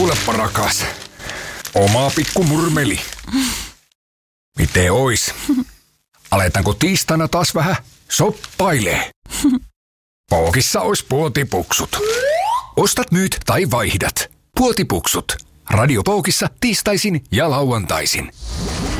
Kuulepa rakas, oma pikku murmeli. Miten ois? Aletaanko tiistaina taas vähän soppailee? Pookissa ois puotipuksut. Ostat, myyt tai vaihdat. Puotipuksut. Radio Pookissa tiistaisin ja lauantaisin.